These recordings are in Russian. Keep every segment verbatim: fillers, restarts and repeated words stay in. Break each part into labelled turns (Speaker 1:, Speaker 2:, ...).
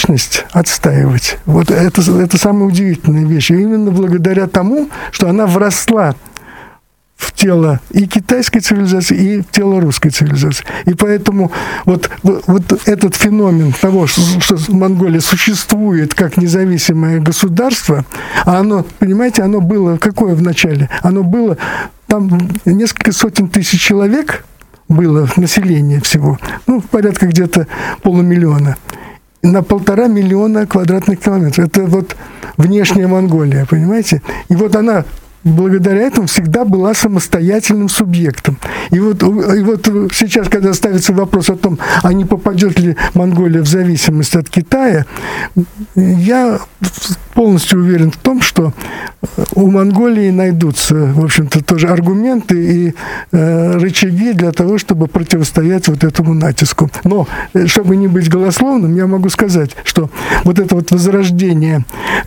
Speaker 1: идентичность отстаивать. Вот это, это самая удивительная вещь. И именно благодаря тому, что она вросла в тело и китайской цивилизации, и в тело русской цивилизации. И поэтому вот, вот, вот этот феномен того, что, что Монголия существует как независимое государство, а оно, понимаете, оно было какое в начале? Оно было, там несколько сотен тысяч человек было население всего, ну, порядка где-то полумиллиона, на полтора миллиона квадратных километров. Это вот внешняя Монголия, понимаете? И вот она благодаря этому всегда была самостоятельным субъектом. И вот, и вот сейчас, когда ставится вопрос о том, а не попадет ли Монголия в зависимость от Китая, я полностью уверен в том, что у Монголии найдутся, в общем-то, тоже аргументы и э, рычаги для того, чтобы противостоять вот этому натиску. Но, чтобы не быть голословным, я могу сказать, что вот это вот возрождение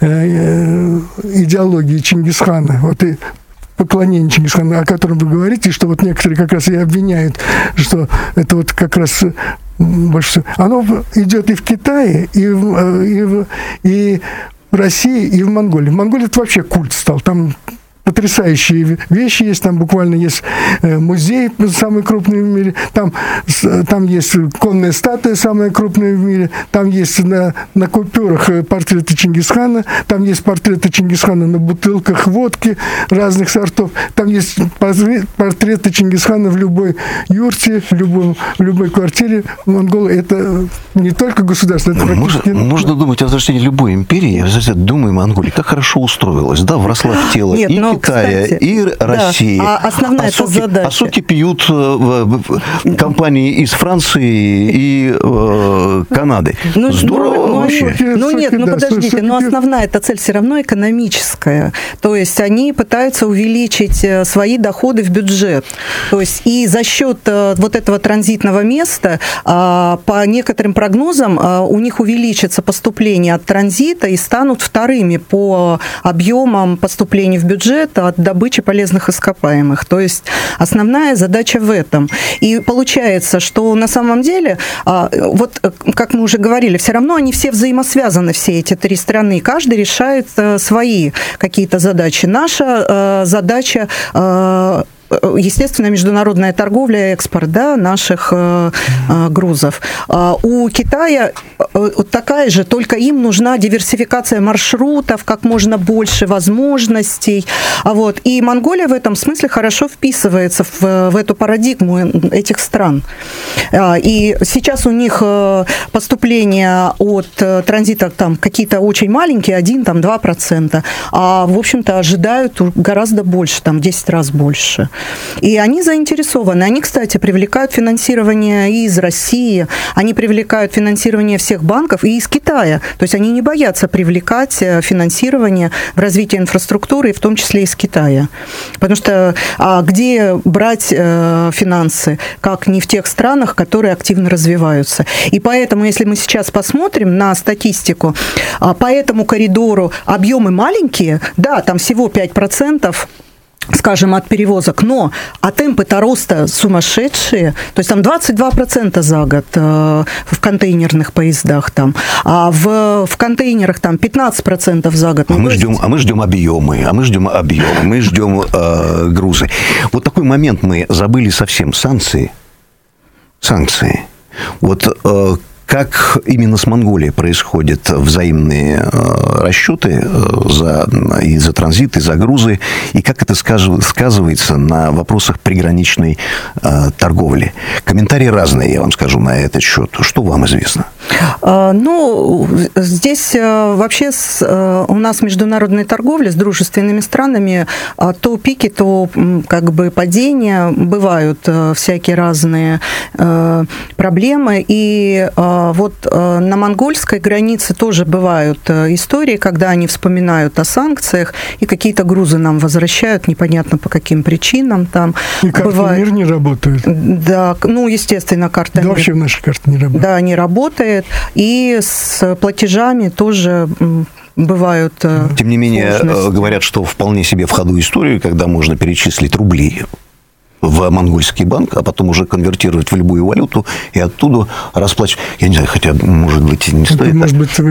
Speaker 1: э, идеологии Чингисхана, вот и поклонение Чингисхану, о котором вы говорите, что вот некоторые как раз и обвиняют, что это вот как раз больше всего, оно идет и в Китае, и в, и в, и в России, и в Монголии. В Монголии это вообще культ стал. Там потрясающие вещи есть, там буквально есть музей самый крупный в мире, там, там есть конная статуя самая крупная в мире, там есть на, на купюрах портреты Чингисхана, там есть портреты Чингисхана на бутылках водки разных сортов, там есть портреты Чингисхана в любой юрте, в, любом, в любой квартире Монголии. Это не только государство, это практически...
Speaker 2: Можно, можно думать о возрождении любой империи, я думаю, Монголия, как хорошо устроилась, да, вросла в тело. Нет, и но, Китая, кстати, и России.
Speaker 3: Да, а основная а соки, задача.
Speaker 2: А соки пьют компании из Франции и э, Канады.
Speaker 3: Ну,
Speaker 2: Здорово
Speaker 3: ну,
Speaker 2: вообще.
Speaker 3: Ну, ну нет, ну подождите, но основная эта цель все равно экономическая. То есть они пытаются увеличить свои доходы в бюджет. То есть и за счет вот этого транзитного места, по некоторым прогнозам, у них увеличится поступление от транзита и станут вторыми по объемам поступлений в бюджет от добычи полезных ископаемых. То есть основная задача в этом. И получается, что на самом деле, вот как мы уже говорили, все равно они все взаимосвязаны, все эти три страны. Каждый решает свои какие-то задачи. Наша задача, естественно, международная торговля и экспорт, да, наших э, э, грузов. А у Китая такая же, только им нужна диверсификация маршрутов, как можно больше возможностей. Вот. И Монголия в этом смысле хорошо вписывается в, в эту парадигму этих стран. И сейчас у них поступления от транзита там какие-то очень маленькие, один-два процента, а, в общем-то, ожидают гораздо больше, там, десять раз больше. И они заинтересованы. Они, кстати, привлекают финансирование и из России, они привлекают финансирование всех банков и из Китая. То есть они не боятся привлекать финансирование в развитие инфраструктуры, в том числе из Китая. Потому что а где брать э, финансы, как не в тех странах, которые активно развиваются. И поэтому, если мы сейчас посмотрим на статистику, по этому коридору объемы маленькие, да, там всего пять процентов, скажем, от перевозок, но а темпы-то роста сумасшедшие, то есть там двадцать два процента за год э, в контейнерных поездах, там, а в, в контейнерах там пятнадцать процентов за год.
Speaker 2: А мы, ждем, а мы ждем объемы, а мы ждем объемы, мы ждем э, грузы. Вот такой момент мы забыли совсем. Санкции. Санкции. Вот э, как именно с Монголией происходят взаимные расчеты за, и за транзит, и за грузы, и как это сказывается на вопросах приграничной торговли? Комментарии разные, я вам скажу, на этот счет. Что вам известно?
Speaker 3: Ну, здесь вообще с, у нас международная торговля с дружественными странами, то пики, то как бы падения, бывают всякие разные проблемы, и вот на монгольской границе тоже бывают истории, когда они вспоминают о санкциях, и какие-то грузы нам возвращают, непонятно по каким причинам. Там
Speaker 1: и карта бывает... МИР не работает.
Speaker 3: Да, ну, естественно, карта
Speaker 1: да
Speaker 3: МИР.
Speaker 1: Вообще наша карта не работает.
Speaker 3: Да, не работает. И с платежами тоже бывают
Speaker 2: Тем не менее,
Speaker 3: сложности.
Speaker 2: Говорят, что вполне себе в ходу истории, когда можно перечислить рубли в монгольский банк, а потом уже конвертировать в любую валюту и оттуда расплачивать. Я не знаю, хотя, может быть, не стоит.
Speaker 1: Это, может быть,